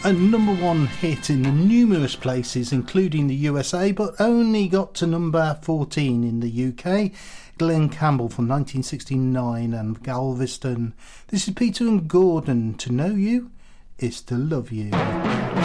a number one hit in numerous places, including the USA, but only got to number 14 in the UK. Glenn Campbell from 1969 and Galveston. This is Peter and Gordon. To know you is to love you.